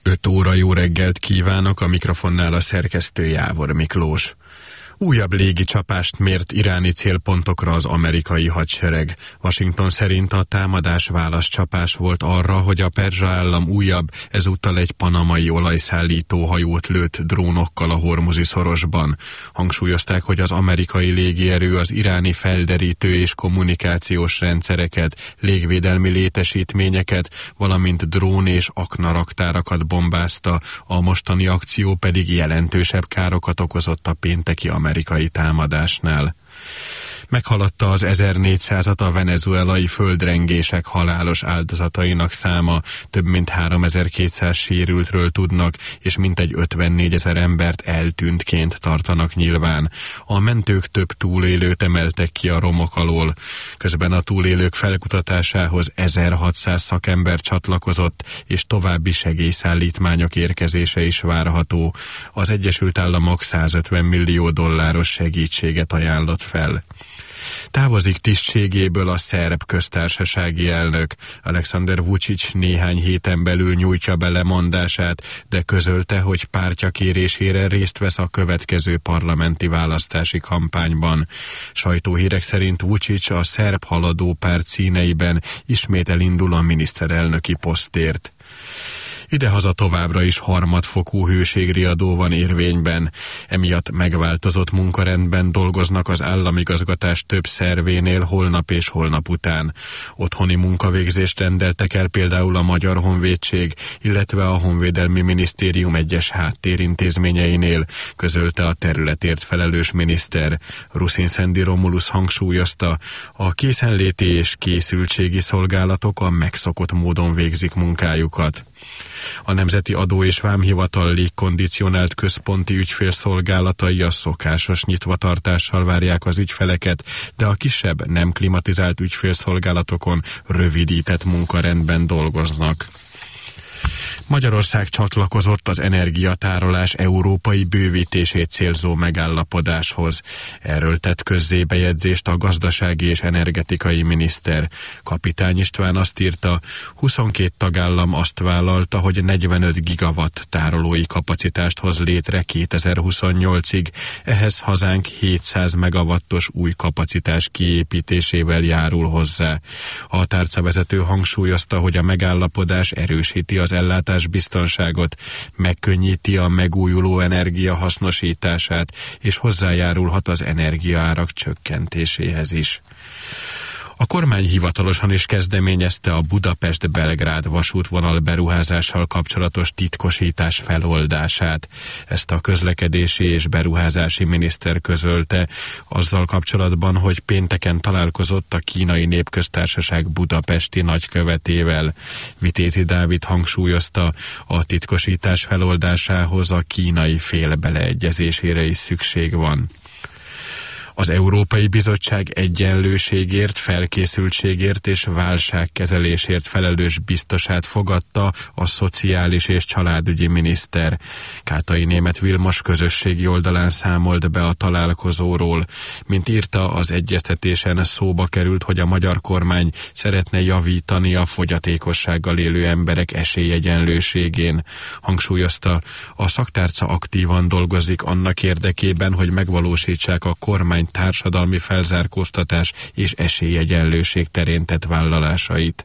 5 óra jó reggelt kívánok, a mikrofonnál a szerkesztő Jávor Miklós. Újabb légicsapást mért iráni célpontokra az amerikai hadsereg. Washington szerint a támadás válaszcsapás volt arra, hogy a perzsa állam újabb, ezúttal egy panamai olajszállító hajót lőtt drónokkal a Hormuzi szorosban. Hangsúlyozták, hogy az amerikai légierő az iráni felderítő és kommunikációs rendszereket, légvédelmi létesítményeket, valamint drón és aknaraktárakat bombázta, a mostani akció pedig jelentősebb károkat okozott a pénteki amerikai támadásnál. Meghaladta az 1400-at a venezuelai földrengések halálos áldozatainak száma, több mint 3200 sérültről tudnak, és mintegy 54 000 embert eltűntként tartanak nyilván. A mentők több túlélőt emeltek ki a romok alól. Közben a túlélők felkutatásához 1600 szakember csatlakozott, és további segélyszállítmányok érkezése is várható. Az Egyesült Államok $150 millió segítséget ajánlott fel. Távozik tisztségéből a szerb köztársasági elnök. Alexander Vučić néhány héten belül nyújtja be lemondását, de közölte, hogy pártja kérésére részt vesz a következő parlamenti választási kampányban. Sajtóhírek szerint Vučić a szerb haladó párt színeiben ismét elindul a miniszterelnöki posztért. Idehaza továbbra is harmadfokú hőségriadó van érvényben, emiatt megváltozott munkarendben dolgoznak az államigazgatás több szervénél holnap és holnap után. Otthoni munkavégzést rendeltek el például a Magyar Honvédség, illetve a Honvédelmi Minisztérium egyes háttérintézményeinél, közölte a területért felelős miniszter. Rusin Szendi Romulus hangsúlyozta, a készenléti és készültségi szolgálatok a megszokott módon végzik munkájukat. A Nemzeti Adó- és Vámhivatal légkondicionált központi ügyfélszolgálatai a szokásos nyitvatartással várják az ügyfeleket, de a kisebb, nem klimatizált ügyfélszolgálatokon rövidített munkarendben dolgoznak. Magyarország csatlakozott az energiatárolás európai bővítését célzó megállapodáshoz. Erről tett közzé bejegyzést a gazdasági és energetikai miniszter. Kapitány István azt írta, 22 tagállam azt vállalta, hogy 45 gigawatt tárolói kapacitást hoz létre 2028-ig, ehhez hazánk 700 megawattos új kapacitás kiépítésével járul hozzá. A tárcavezető hangsúlyozta, hogy a megállapodás erősíti az ellátásbiztonságot, megkönnyíti a megújuló energia hasznosítását, és hozzájárulhat az energiaárak csökkentéséhez is. A kormány hivatalosan is kezdeményezte a Budapest-Belgrád vasútvonal beruházással kapcsolatos titkosítás feloldását. Ezt a közlekedési és beruházási miniszter közölte azzal kapcsolatban, hogy pénteken találkozott a Kínai Népköztársaság budapesti nagykövetével. Vitézi Dávid hangsúlyozta, a titkosítás feloldásához a kínai fél beleegyezésére is szükség van. Az Európai Bizottság egyenlőségért, felkészültségért és válságkezelésért felelős biztosát fogadta a szociális és családügyi miniszter. Kátai Németh Vilmos közösségi oldalán számolt be a találkozóról. Mint írta, az egyeztetésen szóba került, hogy a magyar kormány szeretne javítani a fogyatékossággal élő emberek esélyegyenlőségén. Hangsúlyozta, a szaktárca aktívan dolgozik annak érdekében, hogy megvalósítsák a kormány társadalmi felzárkóztatás és esélyegyenlőség terén tett vállalásait.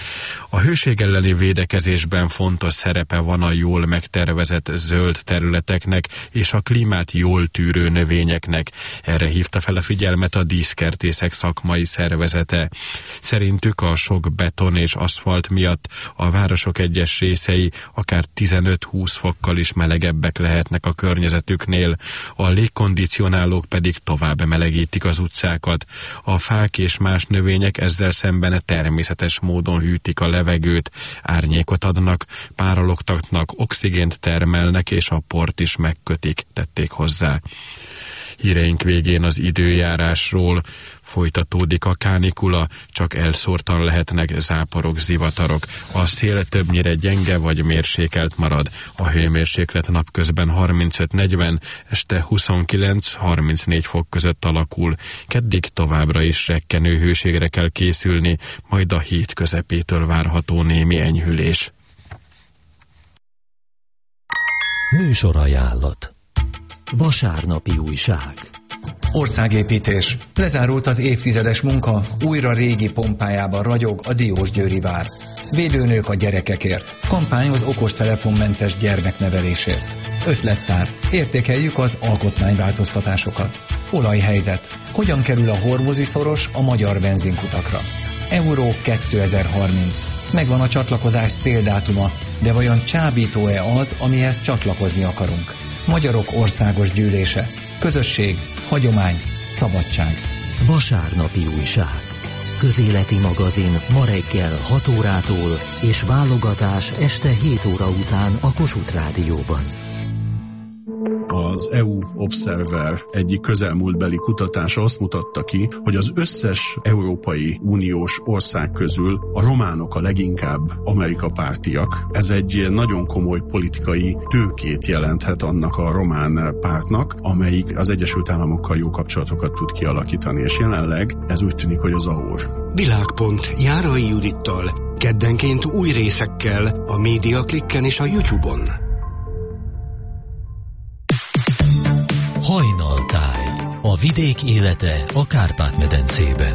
A hőség elleni védekezésben fontos szerepe van a jól megtervezett zöld területeknek és a klímát jól tűrő növényeknek. Erre hívta fel a figyelmet a díszkertészek szakmai szervezete. Szerintük a sok beton és aszfalt miatt a városok egyes részei akár 15-20 fokkal is melegebbek lehetnek a környezetüknél, a légkondicionálók pedig tovább melegítik az utcákat. A fák és más növények ezzel szemben természetes módon hűtik a levegőt, árnyékot adnak, párologtatnak, oxigént termelnek, és a port is megkötik, tették hozzá. Híreink végén az időjárásról. Folytatódik a kánikula, csak elszórtan lehetnek záporok, zivatarok. A szél többnyire gyenge vagy mérsékelt marad. A hőmérséklet napközben 35-40, este 29-34 fok között alakul. Keddig továbbra is rekkenő hőségre kell készülni, majd a hét közepétől várható némi enyhülés. Műsorajánlat. Vasárnapi újság. Országépítés. Lezárult az évtizedes munka, újra régi pompájában ragyog a Diósgyőri vár. Védőnők a gyerekekért. Kampány az okostelefonmentes gyermeknevelésért. Ötlettár. Értékeljük az alkotmányváltoztatásokat. Olajhelyzet. Hogyan kerül a hormozi szoros a magyar benzinkutakra? Euró 2030. Megvan a csatlakozás céldátuma, de vajon csábító-e az, amihez csatlakozni akarunk? Magyarok Országos Gyűlése. Közösség, hagyomány, szabadság. Vasárnapi újság. Közéleti magazin ma reggel 6 órától és válogatás este 7 óra után a Kossuth Rádióban. Az EU Observer egyik közelmúltbeli kutatása azt mutatta ki, hogy az összes Európai Uniós ország közül a románok a leginkább Amerika pártiak. Ez egy nagyon komoly politikai tőkét jelenthet annak a román pártnak, amelyik az Egyesült Államokkal jó kapcsolatokat tud kialakítani, és jelenleg ez úgy tűnik, hogy az ahol. Világpont Járai Judittal, keddenként új részekkel a Médiaklikken és a YouTube-on. Hajnaltáj. A vidék élete a Kárpát-medencében.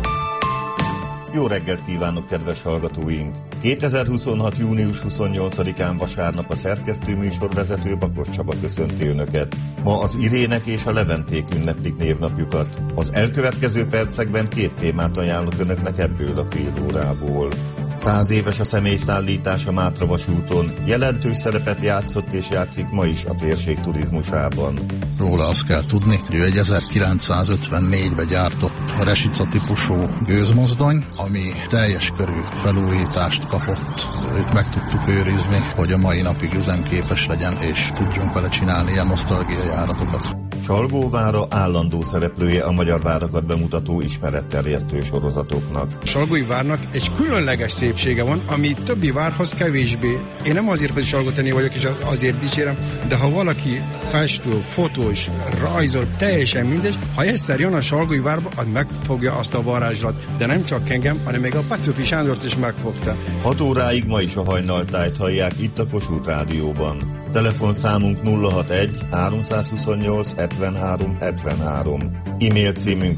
Jó reggelt kívánok, kedves hallgatóink! 2026. június 28-án vasárnap a szerkesztő műsorvezető Bakos Csaba köszönti Önöket. Ma az Irének és a Leventék ünneplik névnapjukat. Az elkövetkező percekben 2 témát ajánlok Önöknek ebből a fél órából. 100 éves a személyszállítás a Mátra vasúton, jelentős szerepet játszott és játszik ma is a térség turizmusában. Róla azt kell tudni, hogy ő egy 1954-ben gyártott Resica típusú gőzmozdony, ami teljes körű felújítást kapott. Őt meg tudtuk őrizni, hogy a mai napig üzemképes legyen, és tudjunk vele csinálni ilyen nosztalgiai járatokat. Salgóvára állandó szereplője a magyar várakat bemutató ismeretterjesztő sorozatoknak. Salgói várnak egy különleges szépsége van, ami többi várhoz kevésbé. Én nem azért, hogy salgótenné vagyok, és azért dicsérem, de ha valaki festő, fotós, rajzol, teljesen mindegy, ha egyszer jön a Salgói várba, az megfogja azt a varázslat. De nem csak engem, hanem még a Petőfi Sándort is megfogta. 6 óráig ma is a hajnaltájt hallják itt a Kossuth Rádióban. Telefonszámunk 061 328 73 73. E-mail címünk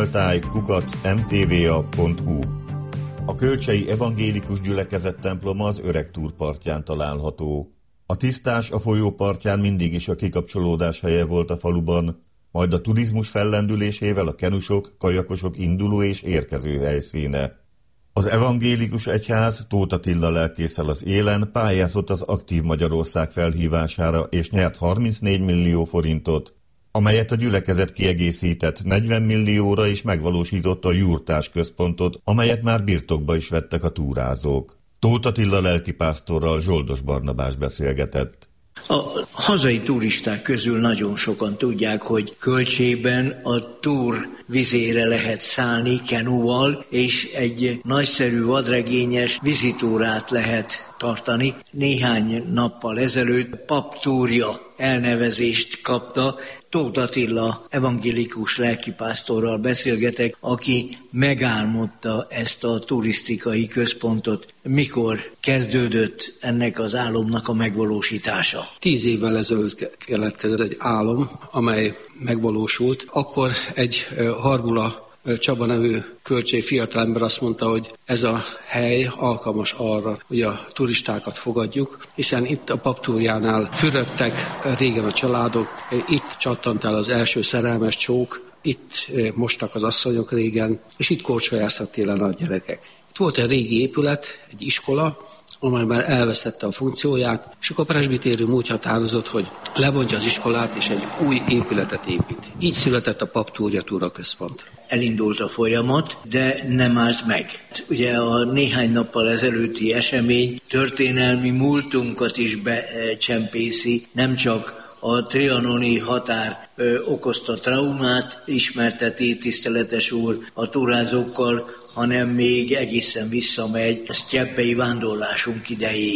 hajnaltáj@mtva.hu. A Kölcsei Evangélikus Gyülekezet temploma az Öreg Túr partján található. A tisztás a folyó partján mindig is a kikapcsolódás helye volt a faluban, majd a turizmus fellendülésével a kenusok, kajakosok induló és érkező helyszíne. Az evangélikus egyház Tóth Attila lelkésszel az élen pályázott az Aktív Magyarország felhívására és nyert 34 millió forintot, amelyet a gyülekezet kiegészített 40 millióra és megvalósította a Jurtás központot, amelyet már birtokba is vettek a túrázók. Tóth Attila lelkipásztorral Zsoldos Barnabás beszélgetett. A hazai turisták közül nagyon sokan tudják, hogy Kölcsében a túr vizére lehet szállni kenúval, és egy nagyszerű vadregényes vizitúrát lehet tartani. Néhány nappal ezelőtt paptúrja elnevezést kapta. Tóth Attila evangélikus lelkipásztorral beszélgetek, aki megálmodta ezt a turisztikai központot. Mikor kezdődött ennek az álomnak a megvalósítása? 10 évvel ezelőtt keletkezett egy álom, amely megvalósult. Akkor egy Harbula Csaba nevű kölcsei fiatalember azt mondta, hogy ez a hely alkalmas arra, hogy a turistákat fogadjuk, hiszen itt a paptúrjánál fürödtek régen a családok, itt csattant el az első szerelmes csók, itt mostak az asszonyok régen, és itt korcsolyáztak télen a gyerekek. Itt volt egy régi épület, egy iskola, amelyben elvesztette a funkcióját, és akkor a presbitérium úgy határozott, hogy lebontja az iskolát, és egy új épületet épít. Így született a Paptúrja Túraközpont. Elindult a folyamat, de nem állt meg. Ugye a néhány nappal ezelőtti esemény történelmi múltunkat is becsempészi, nem csak a trianoni határ okozta traumát ismerteti tiszteletes úr a túrázókkal, hanem még egészen visszamegy a sztyeppei vándorlásunk idejéig.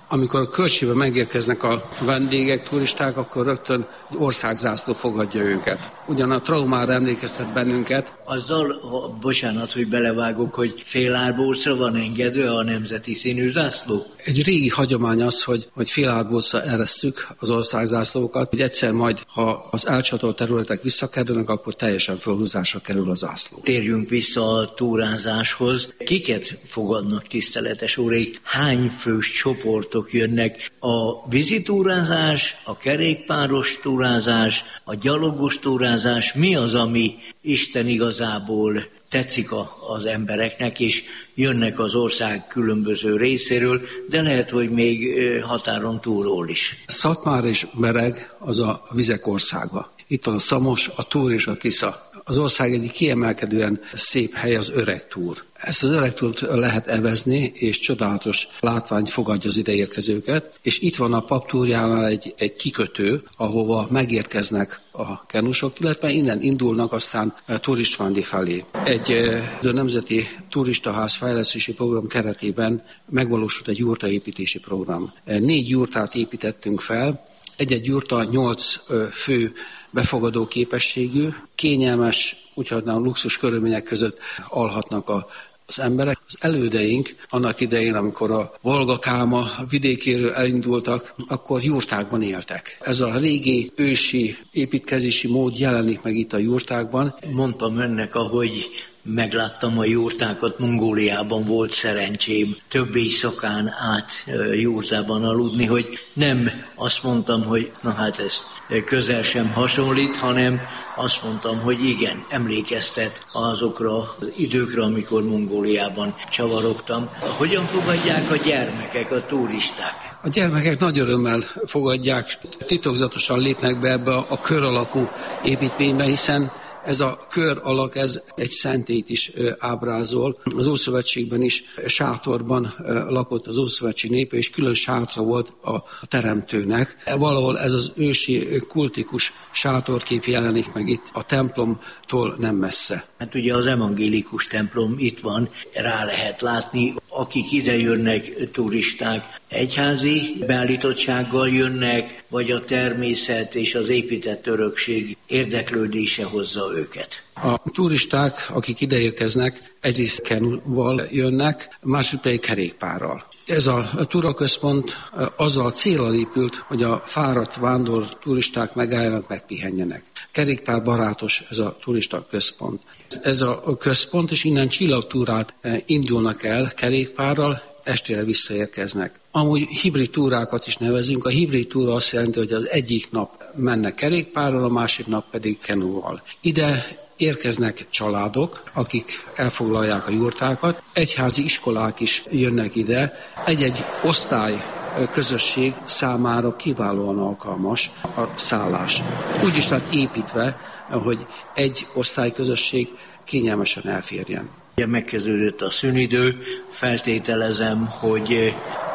Amikor a Körcsébe megérkeznek a vendégek, turisták, akkor rögtön egy országzászló fogadja őket. Ugyan a traumára emlékeztet bennünket. Azzal, bocsánat, hogy belevágok, hogy fél árbócra van engedve a nemzeti színű zászló? Egy régi hagyomány az, hogy fél árbócra eresszük az országzászlókat, hogy egyszer majd, ha az elcsatolt területek visszakerülnek, akkor teljesen fölhúzásra kerül a zászló. Térjünk vissza a túrázáshoz. Kiket fogadnak, tiszteletes úrék? Hány fős csoportok jönnek? A vízitúrázás, a kerékpáros túrázás, a gyalogos túrázás, mi az, ami Isten igazából tetszik az embereknek, és jönnek az ország különböző részéről, de lehet, hogy még határon túlról is. Szatmár és Bereg az a vizek országa. Itt van a Szamos, a Túr és a Tisza. Az ország egyik kiemelkedően szép hely az Öregtúr. Ezt az Öregtúrt lehet evezni, és csodálatos látványt fogadja az ideérkezőket. És itt van a Paptúrjánál egy kikötő, ahova megérkeznek a kenusok, illetve innen indulnak aztán Turistvandi felé. Egy nemzeti turistaház fejlesztési program keretében megvalósult egy jurtaépítési program. 4 jurtát építettünk fel, egy-egy jurta 8 fő befogadó képességű, kényelmes, úgyhogy a luxus körülmények között alhatnak az emberek. Az elődeink annak idején, amikor a Volga-Káma vidékéről elindultak, akkor jurtákban éltek. Ez a régi ősi építkezési mód jelenik meg itt a jurtákban. Mondtam önnek, ahogy megláttam a jurtákat, Mongóliában volt szerencsém több éjszakán át jurtában aludni, hogy nem azt mondtam, hogy na hát ezt közel sem hasonlít, hanem azt mondtam, hogy igen, emlékeztet azokra az időkre, amikor Mongóliában csavarogtam. Hogyan fogadják a gyermekek, a turisták? A gyermekek nagy örömmel fogadják, titokzatosan lépnek be ebbe a kör alakú építménybe, hiszen ez a kör alak, ez egy szentélyt is ábrázol. Az Ószövetségben is sátorban lakott az Ószövetség népe, és külön sátra volt a teremtőnek. Valahol ez az ősi kultikus sátorkép jelenik meg itt a templomtól nem messze. Hát ugye az evangélikus templom itt van, rá lehet látni, akik ide jönnek turisták, egyházi beállítottsággal jönnek, vagy a természet és az épített örökség érdeklődése hozza őket. A turisták, akik ideérkeznek, egyrészt kenuval jönnek, másrészt pedig kerékpárral. Ez a túraközpont azzal célral épült, hogy a fáradt vándor turisták megálljanak, megpihenjenek. Kerékpárbarátos ez a turista központ. Ez a központ, és innen csillagtúrát indulnak el kerékpárral, estére visszaérkeznek. Amúgy hibrid túrákat is nevezünk. A hibrid túra azt jelenti, hogy az egyik nap mennek kerékpárral, a másik nap pedig kenuval. Ide érkeznek családok, akik elfoglalják a jurtákat. Egyházi iskolák is jönnek ide. Egy-egy osztály közösség számára kiválóan alkalmas a szállás. Úgy is lett építve, hogy egy osztályközösség kényelmesen elférjen. Megkezdődött a szünidő, feltételezem, hogy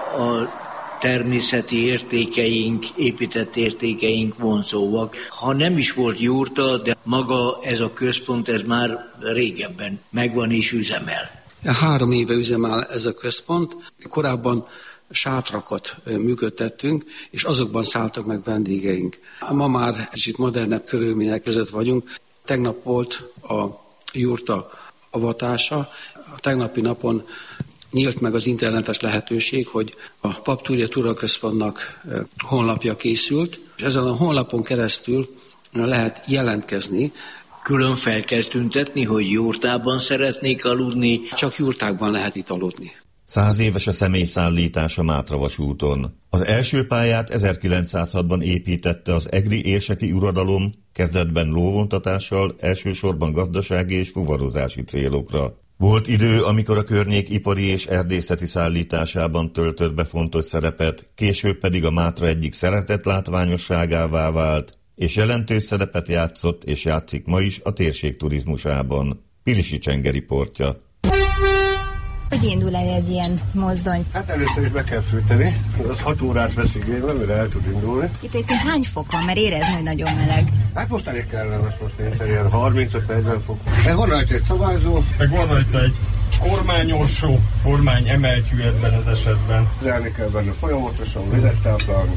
a természeti értékeink, épített értékeink vonzóak. Ha nem is volt jurta, de maga ez a központ, ez már régebben megvan és üzemel. 3 éve üzemel ez a központ. Korábban sátrakat működtettünk, és azokban szálltak meg vendégeink. Ma már kicsit modernebb körülmények között vagyunk. Tegnap volt a jurta avatása. A tegnapi napon nyílt meg az internetes lehetőség, hogy a Paptúrja Túraközpontnak honlapja készült, és ezen a honlapon keresztül lehet jelentkezni. Külön fel kell tüntetni, hogy jurtában szeretnék aludni. Csak jurtákban lehet itt aludni. 100 éves a személyszállítás a Mátravasúton. Az első pályát 1906-ban építette az egri érseki uradalom, kezdetben lóvontatással, elsősorban gazdasági és fuvarozási célokra. Volt idő, amikor a környék ipari és erdészeti szállításában töltött be fontos szerepet, később pedig a Mátra egyik szeretett látványosságává vált, és jelentős szerepet játszott és játszik ma is a térség turizmusában. Pilisi Csengeri portja. Hogy indul el egy ilyen mozdony? Hát először is be kell fűteni, az 6 órát vesz igénybe, mire el tud indulni. Itt egyébként hány fok van, mert érezni, hogy nagyon meleg? Hát most elég kellemes, most nincs ilyen 35-40 fok. Van rajta egy szabályzó. Meg van rajta egy kormányorsó, kormány emeltyű ebben az esetben. Zárni kell benne folyamatosan, vizet táplálni.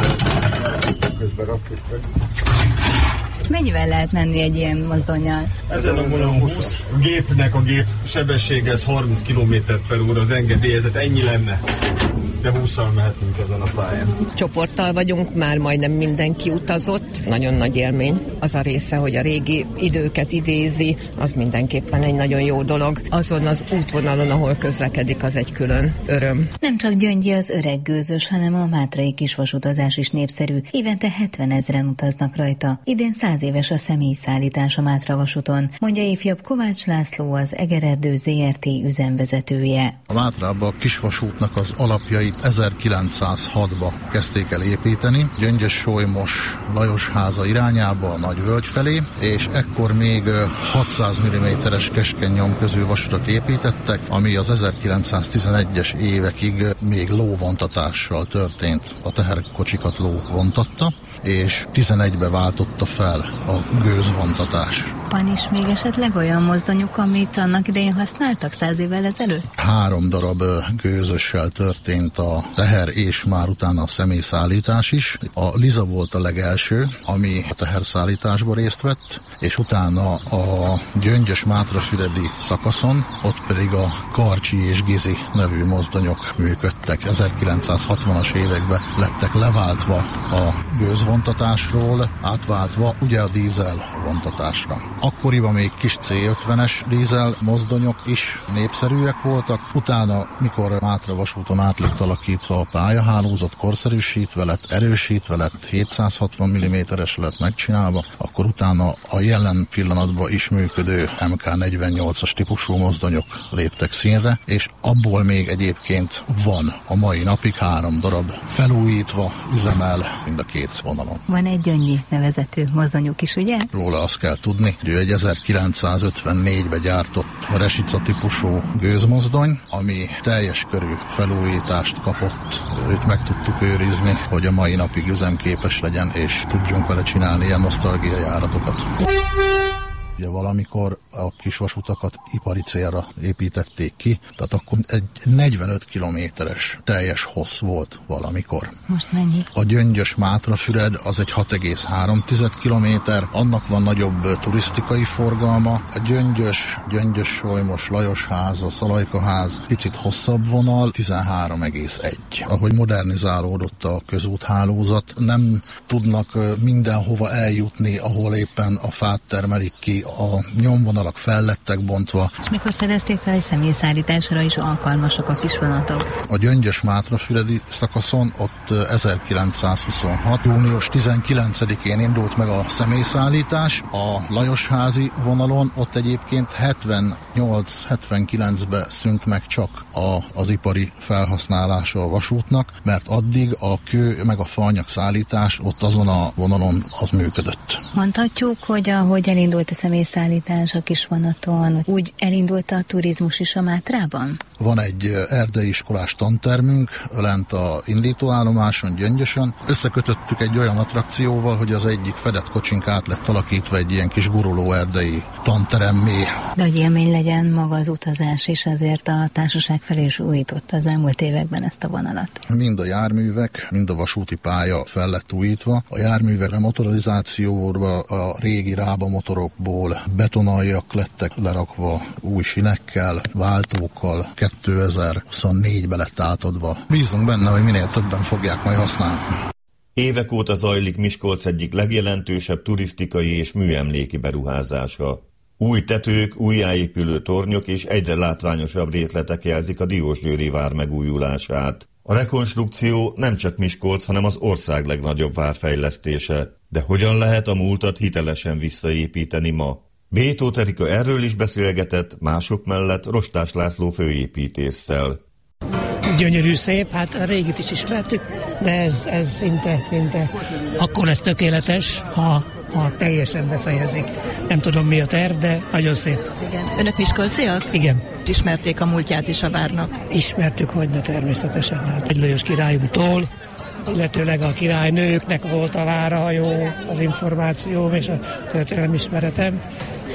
Közben rakjuk meg. Mennyivel lehet menni egy ilyen mozdonnyal? Ezen a vonalon 20, a gépnek a gép sebessége ez 30 km/h, az engedélyezet ennyi lenne. De 20-al mehetünk ezen a pályán. Csoporttal vagyunk, már majdnem mindenki utazott. Nagyon nagy élmény. Az a része, hogy a régi időket idézi, az mindenképpen egy nagyon jó dolog. Azon az útvonalon, ahol közlekedik, az egy külön öröm. Nem csak Gyöngyi az öreg gőzös, hanem a mátrai kisvasutazás is népszerű. Évente 70 000 utaznak rajta. Idén 100 éves a személyszállítás a Mátra vasúton, mondja ifjabb Kovács László, az Egererdő ZRT üzemvezetője. A Mátrába a kisvasútnak az alapjait 1906-ba kezdték el építeni, Gyöngyös-Solymos Lajosháza irányába a Nagyvölgy felé, és ekkor még 600 mm-es keskeny nyomközű vasutat építettek, ami az 1911-es évekig még lóvontatással történt. A teherkocsikat ló vontatta, és 11-be váltotta fel a gőzvontatás. Van is még esetleg olyan mozdonyuk, amit annak idején használtak 100 évvel ezelőtt? 3 darab gőzössel történt a teher és már utána a személyszállítás is. A Liza volt a legelső, ami a teherszállításban részt vett, és utána a Gyöngyös-Mátrafüredi szakaszon, ott pedig a Karcsi és Gizi nevű mozdonyok működtek. 1960-as években lettek leváltva a gőzvontatásról, átváltva ugye a dízel vontatásra. Akkoriban még kis C50-es dízel mozdonyok is népszerűek voltak, utána, mikor Mátra vasúton át lett alakítva a pályahálózat, korszerűsítve lett, erősítve lett, 760 mm-es lett megcsinálva, akkor utána a jelen pillanatban is működő MK48-as típusú mozdonyok léptek színre, és abból még egyébként van a mai napig 3 darab felújítva üzemel mind a 2 vonalon. Van egy Gyöngyi nevezetű mozdonyuk is, ugye? Róla azt kell tudni, hogy ő egy 1954-ben gyártott Resica típusú gőzmozdony, ami teljes körű felújítást kapott. Őt meg tudtuk őrizni, hogy a mai napig üzemképes legyen, és tudjunk vele csinálni ilyen nosztalgiai járatokat. Ugye valamikor a kisvasutakat ipari célra építették ki, tehát akkor egy 45 kilométeres teljes hossz volt valamikor. Most mennyi? A Gyöngyös-Mátrafüred az egy 6,3 kilométer, annak van nagyobb turisztikai forgalma. A Gyöngyös-Solymos Lajosháza, Szalajkaház picit hosszabb vonal, 13,1. Ahogy modernizálódott a közúthálózat, nem tudnak mindenhova eljutni, ahol éppen a fát termelik ki, a nyomvonalak fel lettek bontva. És mikor fedezték fel, hogy személyszállításra is alkalmasak a kisvonatok? A Gyöngyös-Mátrafüredi szakaszon ott 1926. június 19-én indult meg a személyszállítás. A Lajosházi vonalon ott egyébként 78-79-ben szűnt meg csak az ipari felhasználása a vasútnak, mert addig a kő meg a faanyag szállítás ott azon a vonalon az működött. Mondhatjuk, hogy ahogy elindult a személyszállítás a kisvonaton, úgy elindult a turizmus is a Mátrában? Van egy erdei iskolás tantermünk lent a indítóállomáson, Gyöngyösön. Összekötöttük egy olyan attrakcióval, hogy az egyik fedett kocsink át lett alakítva egy ilyen kis guruló erdei tanteremmé. De hogy élmény legyen maga az utazás, és azért a társaság felé is újította az elmúlt években ezt a vonalat. Mind a járművek, mind a vasúti pálya fel lett újítva. A járművekre motorizációra a régi rába motorokból betonaljak lettek lerakva új sinekkel, váltókkal, 2024-ben lett átadva. Bízunk benne, hogy minél többen fogják majd használni. Évek óta zajlik Miskolc egyik legjelentősebb turisztikai és műemléki beruházása. Új tetők, újjáépülő tornyok és egyre látványosabb részletek jelzik a Diósgyőri vár megújulását. A rekonstrukció nem csak Miskolc, hanem az ország legnagyobb várfejlesztése. De hogyan lehet a múltat hitelesen visszaépíteni ma? Bétóth Erika erről is beszélgetett, mások mellett Rostás László főépítésszel. Gyönyörű, szép, hát a régit is ismertük, de ez szinte akkor lesz tökéletes, ha teljesen befejezik. Nem tudom, mi a terv, de nagyon szép. Igen. Önök miskolciak? Igen. Ismerték a múltját is a várnak? Ismertük, hogyne természetesen. Hát Nagy Lajos királyunktól, illetőleg a királynőknek volt a vára, jó az információm és a történelmi ismeretem.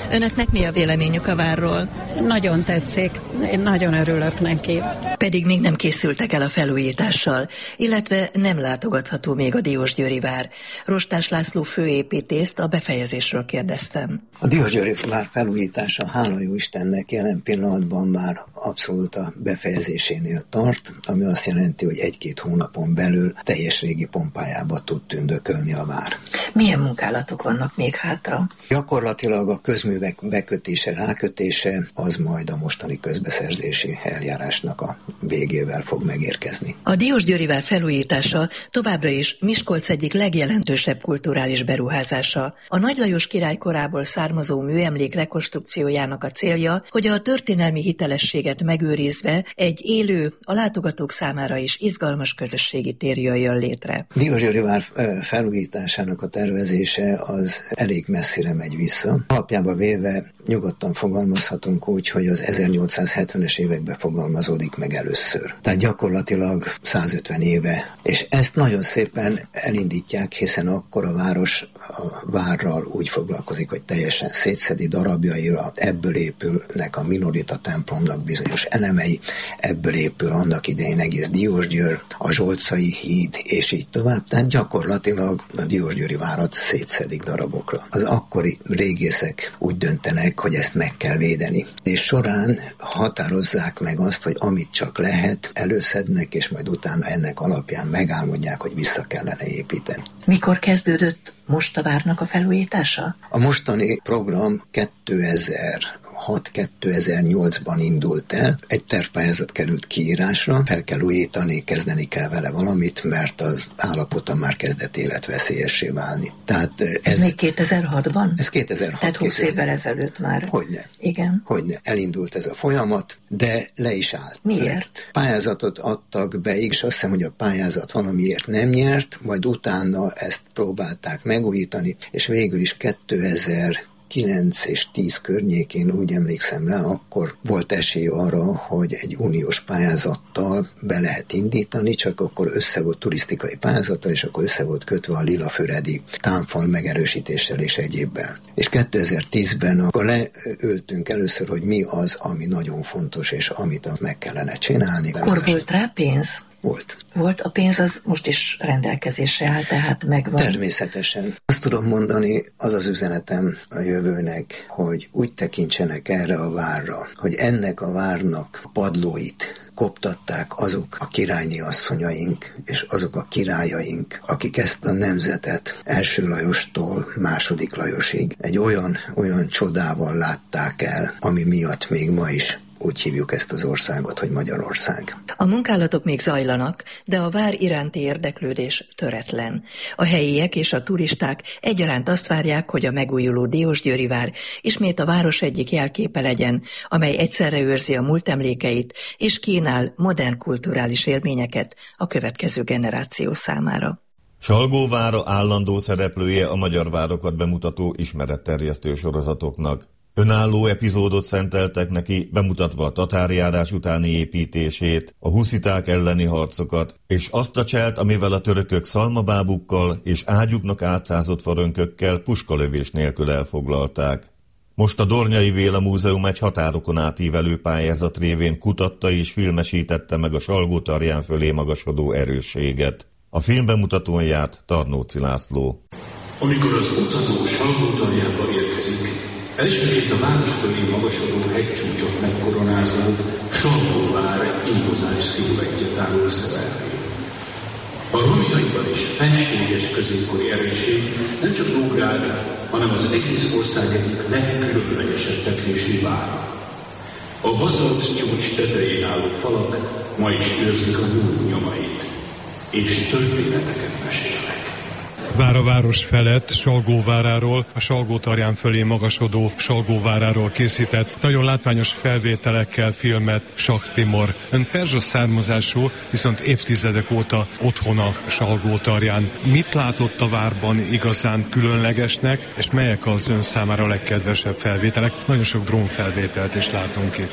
Önöknek mi a véleményük a várról? Nagyon tetszik, én nagyon örülök neki. Pedig még nem készültek el a felújítással, illetve nem látogatható még a Diósgyőri vár. Rostás László főépítészt a befejezésről kérdeztem. A Diósgyőri vár felújítása, hála jó Istennek, jelen pillanatban már abszolút a befejezésénél tart, ami azt jelenti, hogy 1-2 hónapon belül teljes régi pompájába tud tündökölni a vár. Milyen munkálatok vannak még hátra? Gyakorlatilag a közművek bekötése, rákötése az majd a mostani közbeszerzési eljárásnak a végével fog megérkezni. A Diósgyőri vár felújítása továbbra is Miskolc egyik legjelentősebb kulturális beruházása. A Nagy Lajos király korából származó műemlék rekonstrukciójának a célja, hogy a történelmi hitelességet megőrizve egy élő, a látogatók számára is izgalmas közösségi tér jöjjön létre. Diósgyőri vár felújításának a tervezése az elég messzire megy vissza. Alapjában véve nyugodtan fogalmazhatunk úgy, hogy az 1870-es években fogalmazódik meg először. Tehát gyakorlatilag 150 éve. És ezt nagyon szépen elindítják, hiszen akkor a város a várral úgy foglalkozik, hogy teljesen szétszedi darabjaira, ebből épülnek a minorita templomnak bizonyos elemei, ebből épül annak idején egész Diósgyőr, a Zsolcai híd, és így tovább. Tehát gyakorlatilag a Diósgyőri várat szétszedik darabokra. Az akkori régészek úgy döntenek, hogy ezt meg kell védeni. És során határozzák meg azt, hogy amit csak lehet, előszednek, és majd utána ennek alapján megálmodják, hogy vissza kellene építeni. Mikor kezdődött most a várnak a felújítása? A mostani program 2006-2008-ban indult el. Egy tervpályázat került kiírásra, fel kell újítani, kezdeni kell vele valamit, mert az állapota már kezdett életveszélyessé válni. Tehát ez még 2006-ban? Ez 2006. Tehát 20 évvel ezelőtt már. Hogyne. Igen. Hogyne. Elindult ez a folyamat, de le is állt. Miért? Pályázatot adtak be, és azt hiszem, hogy a pályázat valamiért nem nyert, majd utána ezt próbálták megújítani, és végül is 2009 és 10 környékén, úgy emlékszem rá, akkor volt esély arra, hogy egy uniós pályázattal be lehet indítani, csak akkor össze volt turisztikai pályázattal, és akkor össze volt kötve a lilafüredi támfal megerősítéssel és egyébben. És 2010-ben akkor leültünk először, hogy mi az, ami nagyon fontos, és amit meg kellene csinálni. Akkor volt rá pénz? Volt. A pénz az most is rendelkezésre áll, tehát megvan. Természetesen. Azt tudom mondani, az az üzenetem a jövőnek, hogy úgy tekintsenek erre a várra, hogy ennek a várnak a padlóit koptatták azok a királyné asszonyaink, és azok a királyaink, akik ezt a nemzetet első Lajostól második Lajosig egy olyan csodával látták el, ami miatt még ma is úgy hívjuk ezt az országot, hogy Magyarország. A munkálatok még zajlanak, de a vár iránti érdeklődés töretlen. A helyiek és a turisták egyaránt azt várják, hogy a megújuló Diósgyőri vár ismét a város egyik jelképe legyen, amely egyszerre őrzi a múlt emlékeit és kínál modern kulturális élményeket a következő generáció számára. Salgóvára állandó szereplője a magyar várokat bemutató ismeretterjesztő sorozatoknak. Önálló epizódot szenteltek neki, bemutatva a tatárjárás utáni építését, a husziták elleni harcokat, és azt a cselt, amivel a törökök szalmabábukkal és ágyuknak átszázott farönkökkel puskalövés nélkül elfoglalták. Most a Dornyai Béla Múzeum egy határokon átívelő pályázat révén kutatta és filmesítette meg a Salgótarján fölé magasodó erősséget. A film bemutatón járt Tarnóci László. Amikor az utazó Salgótarjánba érkezik, elsőként a város fölé magasodó hegycsúcsot megkoronázó Salgóvár ingozás sziluettje tárul szem elé. A romjaiban is fenséges középkori erősség nem csak Nógrád, hanem az egész ország egyik legkülönlegesebb fekvésű vár. A bazalt csúcs tetején álló falak ma is őrzik a múlt nyomait, és történeteket mesélnek. Vár a város felett, Salgóváráról, a Salgótarján fölé magasodó Salgóváráról készített nagyon látványos felvételekkel filmet Sak Timor. Ön perzsa származású, viszont évtizedek óta otthona Salgótarján. Mit látott a várban igazán különlegesnek, és melyek az ön számára a legkedvesebb felvételek? Nagyon sok drónfelvételt is látunk itt.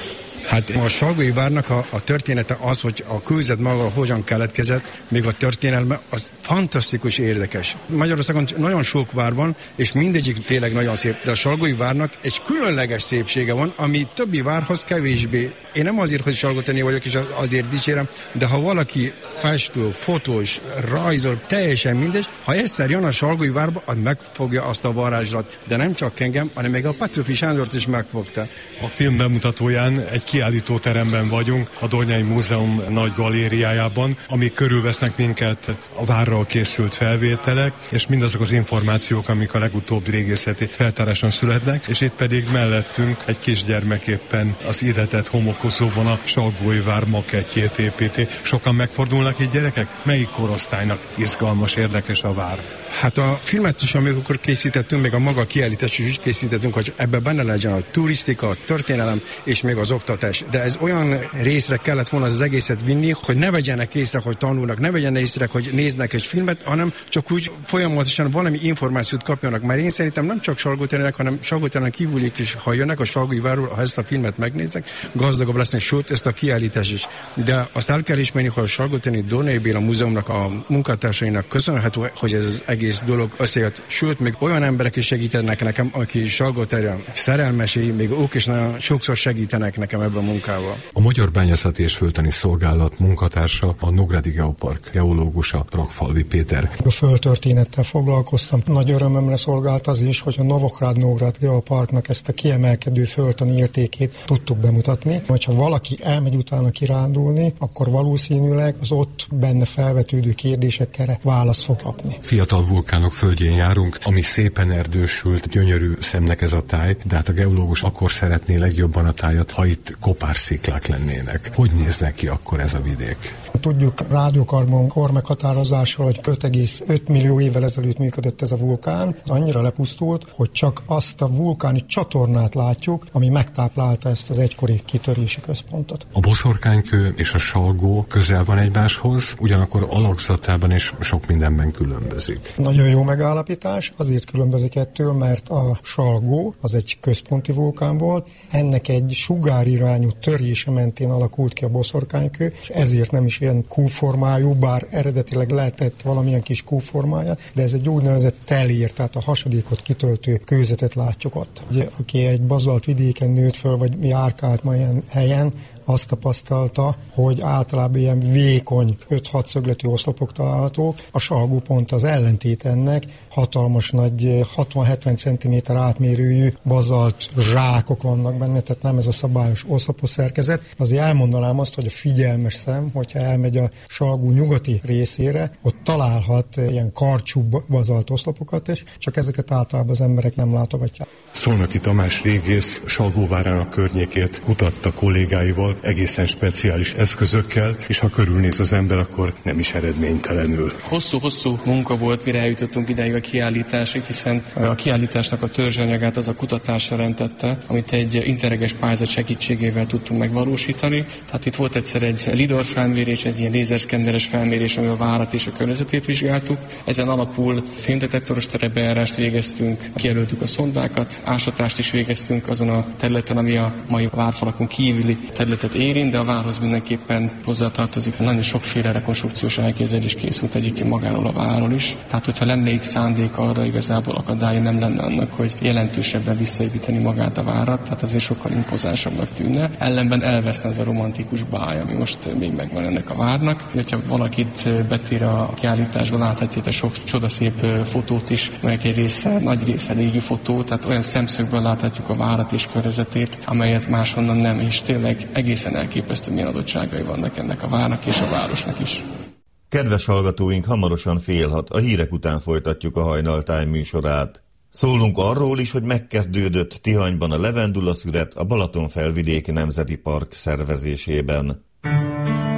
Hát a Salgói várnak a története az, hogy a kőzet maga hogyan keletkezett, még a történelme, az fantasztikus érdekes. Magyarországon nagyon sok vár van, és mindegyik tényleg nagyon szép, de a Salgói várnak egy különleges szépsége van, ami többi várhoz kevésbé. Én nem azért, hogy salgótani vagyok, és azért dicsérem, de ha valaki festő, fotós, rajzol, teljesen mindegy, ha egyszer jön a Salgói várba, az megfogja azt a varázslat. De nem csak engem, hanem még a Petőfi Sándort is megfogta. A film bemutatóján egy kiállítóteremben vagyunk, a Dornyai Múzeum nagy galériájában, amik körülvesznek minket a várról készült felvételek, és mindazok az információk, amik a legutóbbi régészeti feltáráson születnek, és itt pedig mellettünk egy kisgyermek éppen az idetett homokozóban a Salgói vár makettjét építi. Sokan megfordulnak itt gyerekek? Melyik korosztálynak izgalmas, érdekes a vár? Hát a filmet is, amikor készítettünk, még a maga kiállítást is készítettünk, hogy ebben benne legyen a turisztika, a történelem és még az oktatás. De ez olyan részre kellett volna az egészet vinni, hogy ne vegyenek észre, hogy tanulnak, ne vegyenek észre, hogy néznek egy filmet, hanem csak úgy folyamatosan valami információt kapjanak. Mert én szerintem nem csak salgóterek, hanem salgóteren kívülik is, ha jönnek a Salgói várról, ha ezt a filmet megnéznek, gazdagabb lesznek, sőt, ezt a kiállítás is. De azt el kell ismerni, hogy a Salgótereni Dornyai Béla Múzeumnak a munkatársainak köszönhető, hogy ez az egész dolog összejött. Sőt, még olyan emberek is segítenek nekem, aki Salgóterén szerelmesei, még ők is nagyon sokszor segítenek nekem ebben a munkával. A Magyar Bányászati és Földtani Szolgálat munkatársa, a Nógrádi Geopark geológusa, Rakfalvi Péter. A földtörténettel foglalkoztam. Nagy örömömre szolgált az is, hogy a Novográd Geoparknak ezt a kiemelkedő földtani értékét tudtuk bemutatni. Hogyha valaki elmegy utána kirándulni, akkor valószínűleg az ott benne felvetődő kérdésekre választ fog kapni. Fiatal vulkánok földjén járunk, ami szépen erdősült, gyönyörű szemnek ez a táj, de hát a geológus akkor szeretné legjobban a tájat, ha itt kopársziklák lennének. Hogy néznek ki akkor ez a vidék? Tudjuk rádiokarbon kor meghatározásról, hogy 5,5 millió évvel ezelőtt működött ez a vulkán. Annyira lepusztult, hogy csak azt a vulkáni csatornát látjuk, ami megtáplálta ezt az egykori kitörési központot. A Boszorkánykő és a Salgó közel van egymáshoz, ugyanakkor alakzatában is sok mindenben különbözik. Nagyon jó megállapítás, azért különbözik ettől, mert a Salgó az egy központi vulkán volt, ennek egy sugárirányú törése mentén alakult ki a Boszorkánykő, és ezért nem is ilyen kúformájú, bár eredetileg lehetett valamilyen kis kúformája, de ez egy úgynevezett telér, tehát a hasadékot kitöltő kőzetet látjuk ott. Ugye, aki egy bazalt vidéken nőtt föl, vagy járkált ma ilyen helyen, azt tapasztalta, hogy általában ilyen vékony 5-6 szögletű oszlopok találhatók. A Salgó pont az ellentét ennek, hatalmas nagy 60-70 cm átmérőjű bazalt zsákok vannak benne, tehát nem ez a szabályos oszlopos szerkezet. Azért elmondanám azt, hogy a figyelmes szem, hogyha elmegy a Salgó nyugati részére, ott találhat ilyen karcsú bazalt oszlopokat is, csak ezeket általában az emberek nem látogatják. Szolnoki Tamás régész Salgóvárának környékét kutatta kollégáival, egészen speciális eszközökkel, és ha körülnéz az ember, akkor nem is eredménytelenül. Hosszú munka volt, mire eljutottunk ideig a kiállításig, hiszen a kiállításnak a törzsanyagát az a kutatás jelentette, amit egy interreges pályázat segítségével tudtunk megvalósítani. Tehát itt volt egyszer egy lidar felmérés, egy ilyen lézerszkenneres felmérés, ami a várat és a környezetét vizsgáltuk. Ezen alapul fémdetektoros terepbejárást végeztünk, kijelöltük a szondákat, ásatást is végeztünk azon a területen, ami a mai várfalakon kívüli területet érint, de a várhoz mindenképpen hozzátartozik. Nagyon sokféle rekonstrukciós elképzelés készült egyébként magáról a várról is. Tehát, hogyha lenne itt szándék arra, igazából akadálya nem lenne annak, hogy jelentősebben visszaépíteni magát a várat, tehát azért sokkal impozánsabbnak tűnne. Ellenben elveszne az a romantikus báj, ami most még megvan ennek a várnak. Hogyha valakit betér a kiállításba, láthatja itt a sok csodaszép fotót is, melyek egy része, nagy része légi fotó, tehát olyan szemszögből láthatjuk a várat és környezetét, amelyet máshonnan nem, és tényleg egészen elképesztő milyen adottságai vannak ennek a várnak és a városnak is. Kedves hallgatóink, hamarosan 5:30, a hírek után folytatjuk a Hajnal Time műsorát. Szólunk arról is, hogy megkezdődött Tihanyban a levendula szüret a Balatonfelvidéki Nemzeti Park szervezésében.